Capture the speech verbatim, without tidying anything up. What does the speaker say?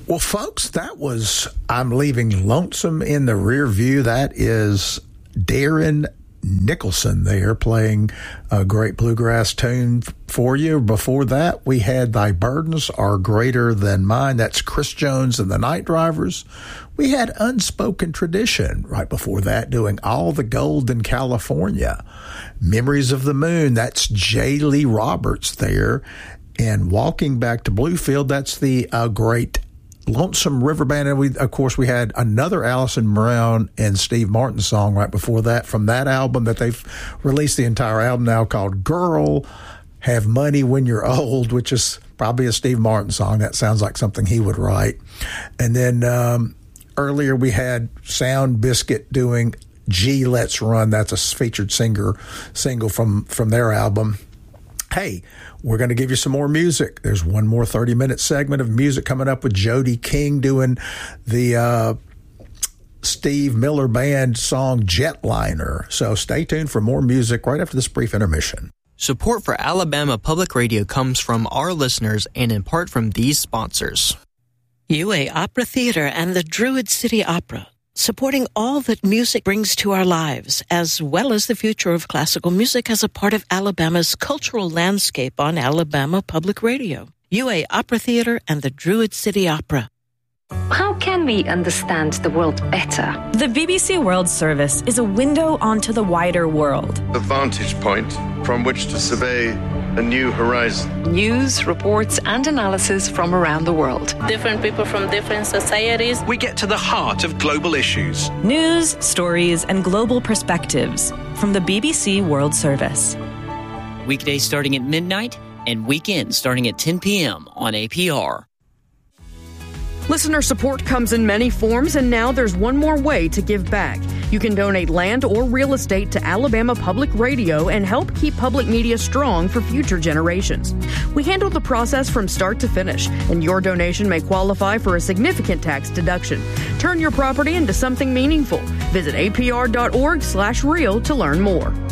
Well, folks, that was I'm Leaving Lonesome in the Rear View. That is Darren Nicholson there playing a great bluegrass tune for you. Before that, we had Thy Burdens Are Greater Than Mine. That's Chris Jones and the Night Drivers. We had Unspoken Tradition right before that, doing All the Gold in California. Memories of the Moon, that's J. Lee Roberts there. And Walking Back to Bluefield, that's the uh, great Lonesome River Band. And we, of course, we had another Alison Brown and Steve Martin song right before that from that album that they've released the entire album now called Girl, Have Money When You're Old, which is probably a Steve Martin song. That sounds like something he would write. And then um, earlier we had Sound Biscuit doing G Let's Run. That's a featured singer single from, from their album. Hey, we're going to give you some more music. There's one more thirty-minute segment of music coming up with Jody King doing the uh, Steve Miller Band song Jetliner. So stay tuned for more music right after this brief intermission. Support for Alabama Public Radio comes from our listeners and in part from these sponsors. U A Opera Theater and the Druid City Opera, supporting all that music brings to our lives, as well as the future of classical music as a part of Alabama's cultural landscape on Alabama Public Radio. U A Opera Theater and the Druid City Opera. How can we understand the world better? The B B C World Service is a window onto the wider world. A vantage point from which to survey a new horizon. News, reports, and analysis from around the world. Different people from different societies. We get to the heart of global issues. News, stories, and global perspectives from the B B C World Service. Weekdays starting at midnight and weekends starting at ten p.m. on A P R. Listener support comes in many forms, and now there's one more way to give back. You can donate land or real estate to Alabama Public Radio and help keep public media strong for future generations. We handle the process from start to finish, and your donation may qualify for a significant tax deduction. Turn your property into something meaningful. Visit apr.org slash real to learn more.